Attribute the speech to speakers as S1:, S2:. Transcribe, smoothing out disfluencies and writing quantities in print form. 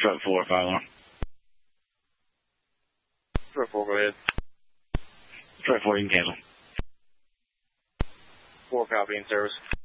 S1: Detroit 4, fire alarm.
S2: Detroit 4, go ahead.
S1: Detroit 4, you can cancel.
S2: 4, copy in service.